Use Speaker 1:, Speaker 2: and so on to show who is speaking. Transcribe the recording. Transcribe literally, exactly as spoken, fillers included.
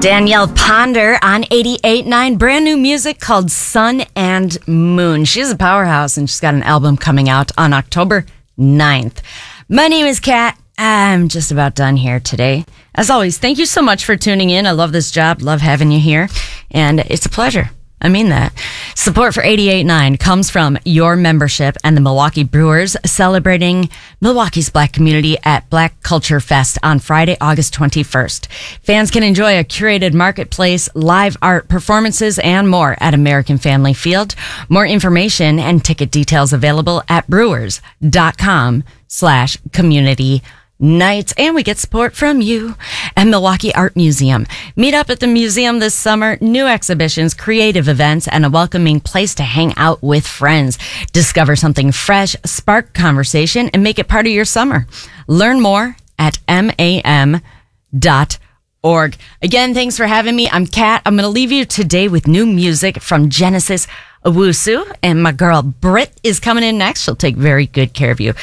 Speaker 1: Danielle Ponder on eighty-eight point nine. Brand new music called Sun and Moon. She's a powerhouse and she's got an album coming out on October ninth. My name is Kat. I'm just about done here today. As always, thank you so much for tuning in. I love this job. Love having you here. And it's a pleasure. I mean that. Support for eighty-eight point nine comes from your membership and the Milwaukee Brewers celebrating Milwaukee's Black community at Black Culture Fest on Friday, August twenty-first. Fans can enjoy a curated marketplace, live art performances, and more at American Family Field. More information and ticket details available at brewers.com slash community nights. And we get support from you and Milwaukee Art Museum. Meet up at the museum this summer. New exhibitions, creative events, and a welcoming place to hang out with friends. Discover something fresh, spark conversation, and make it part of your summer. Learn more at M A M dot org. Again, thanks for having me. I'm Kat. I'm going to leave you today with new music from Genesis Owusu, and my girl Britt is coming in next. She'll take very good care of you.